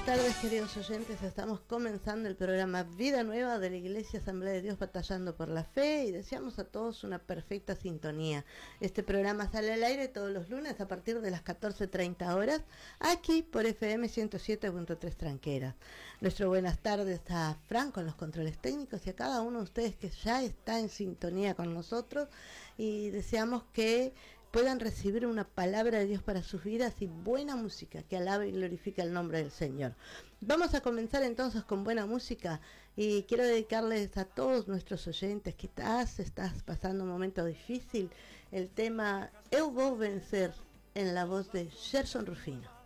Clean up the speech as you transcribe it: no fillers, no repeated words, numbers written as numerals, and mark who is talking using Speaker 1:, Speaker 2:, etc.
Speaker 1: tardes, queridos oyentes. Estamos comenzando el programa Vida Nueva de la Iglesia Asamblea de Dios Batallando por la Fe y deseamos a todos una perfecta sintonía. Este programa sale al aire todos los lunes a partir de las 14:30 horas, aquí por FM 107.3 Tranquera. Nuestro buenas tardes a Fran con los controles técnicos y a cada uno de ustedes que ya está en sintonía con nosotros, y deseamos que puedan recibir una palabra de Dios para sus vidas y buena música que alabe y glorifique el nombre del Señor. Vamos a comenzar entonces con buena música y quiero dedicarles a todos nuestros oyentes que estás pasando un momento difícil el tema Eu Vou Vencer en la voz de Gerson Rufino.